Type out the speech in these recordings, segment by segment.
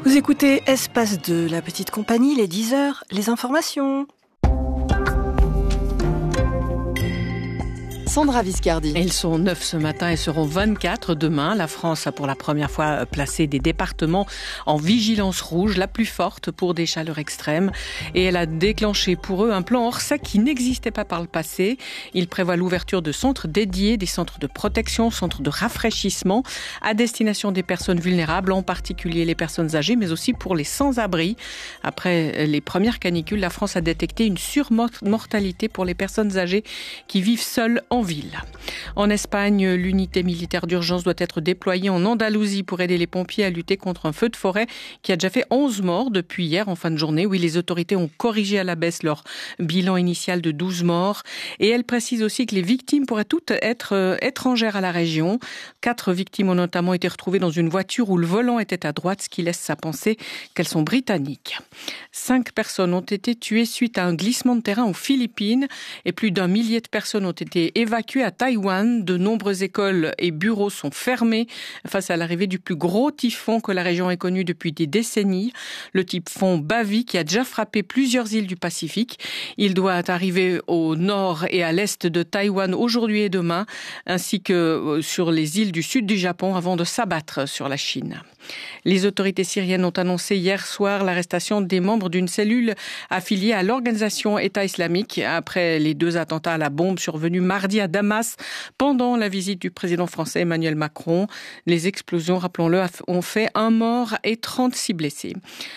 Vous écoutez Espace 2, la petite compagnie, les 10h, les informations. Sandra Viscardi. Ils sont 9 ce matin et seront 24 demain. La France a pour la première fois placé des départements en vigilance rouge, la plus forte pour des chaleurs extrêmes. Et elle a déclenché pour eux un plan Orsec qui n'existait pas par le passé. Il prévoit l'ouverture de centres dédiés, des centres de protection, centres de rafraîchissement à destination des personnes vulnérables, en particulier les personnes âgées, mais aussi pour les sans-abri. Après les premières canicules, la France a détecté une surmortalité pour les personnes âgées qui vivent seules en ville. En Espagne, l'unité militaire d'urgence doit être déployée en Andalousie pour aider les pompiers à lutter contre un feu de forêt qui a déjà fait 11 morts depuis hier en fin de journée. Oui, les autorités ont corrigé à la baisse leur bilan initial de 12 morts. Et elle précise aussi que les victimes pourraient toutes être étrangères à la région. 4 victimes ont notamment été retrouvées dans une voiture où le volant était à droite, ce qui laisse à penser qu'elles sont britanniques. 5 personnes ont été tuées suite à un glissement de terrain aux Philippines et plus d'1 millier de personnes ont été évacuées à Taïwan. De nombreuses écoles et bureaux sont fermés face à l'arrivée du plus gros typhon que la région ait connu depuis des décennies. Le typhon Bavi qui a déjà frappé plusieurs îles du Pacifique. Il doit arriver au nord et à l'est de Taïwan aujourd'hui et demain, ainsi que sur les îles du sud du Japon avant de s'abattre sur la Chine. Les autorités syriennes ont annoncé hier soir l'arrestation des membres d'une cellule affiliée à l'organisation État islamique après les 2 attentats à la bombe survenus mardi à Damas pendant la visite du président français Emmanuel Macron. Les explosions, rappelons-le, ont fait 1 mort et 36 blessés.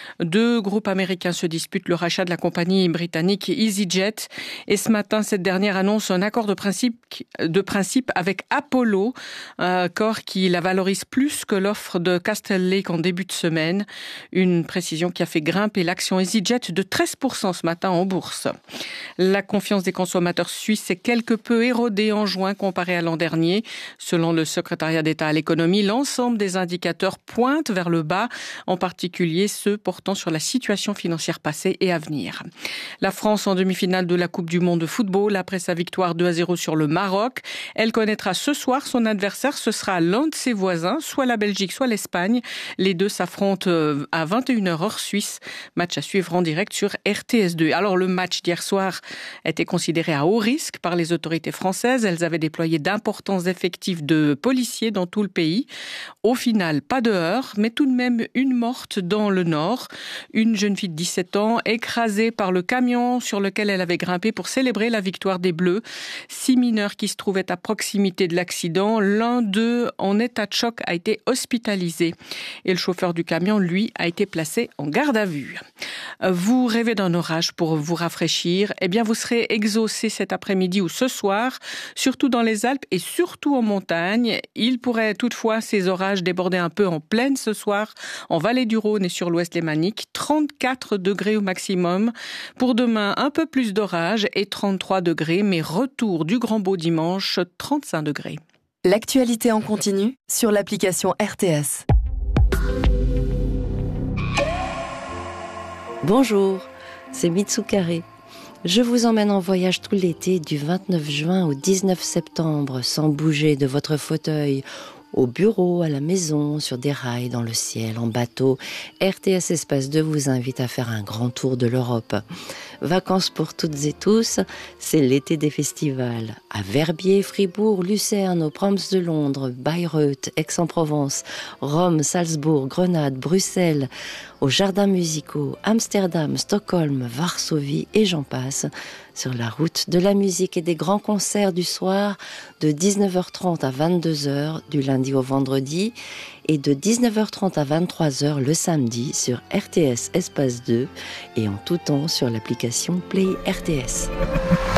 2 groupes américains se disputent le rachat de la compagnie britannique EasyJet et ce matin, cette dernière annonce un accord de principe avec Apollo, un accord qui la valorise plus que l'offre de Castle Lake en début de semaine. Une précision qui a fait grimper l'action EasyJet de 13% ce matin en bourse. La confiance des consommateurs suisses s'est quelque peu érodée en juin comparé à l'an dernier. Selon le secrétariat d'État à l'économie, l'ensemble des indicateurs pointent vers le bas, en particulier ceux portant sur la situation financière passée et à venir. La France en demi-finale de la Coupe du Monde de football après sa victoire 2-0 sur le Maroc. Elle connaîtra ce soir son adversaire, ce sera l'un de ses voisins, soit la Belgique, soit l'Espagne. Les 2 s'affrontent à 21h heure suisse. Match à suivre en direct sur RTS2. Alors le match d'hier soir était considéré à haut risque par les autorités françaises. Elles avaient déployé d'importants effectifs de policiers dans tout le pays. Au final, pas de heurts, mais tout de même une morte dans le nord. Une jeune fille de 17 ans écrasée par le camion sur lequel elle avait grimpé pour célébrer la victoire des Bleus. 6 mineurs qui se trouvaient à proximité de l'accident. L'un d'eux, en état de choc, a été hospitalisé. Et le chauffeur du camion, lui, a été placé en garde à vue. Vous rêvez d'un orage pour vous rafraîchir? Eh bien, vous serez exaucé cet après-midi ou ce soir, surtout dans les Alpes et surtout en montagne. Il pourrait toutefois, ces orages, déborder un peu en plaine ce soir, en vallée du Rhône et sur l'ouest lémanique. 34 degrés au maximum. Pour demain, un peu plus d'orage et 33 degrés, mais retour du grand beau dimanche, 35 degrés. L'actualité en continu sur l'application RTS. Bonjour, c'est Mitsukare. Je vous emmène en voyage tout l'été du 29 juin au 19 septembre sans bouger de votre fauteuil. Au bureau, à la maison, sur des rails, dans le ciel, en bateau, RTS Espace 2 vous invite à faire un grand tour de l'Europe. Vacances pour toutes et tous, c'est l'été des festivals. À Verbier, Fribourg, Lucerne, aux Proms de Londres, Bayreuth, Aix-en-Provence, Rome, Salzbourg, Grenade, Bruxelles, aux jardins musicaux, Amsterdam, Stockholm, Varsovie et j'en passe. Sur la route de la musique et des grands concerts du soir de 19h30 à 22h du lundi au vendredi et de 19h30 à 23h le samedi sur RTS Espace 2 et en tout temps sur l'application Play RTS.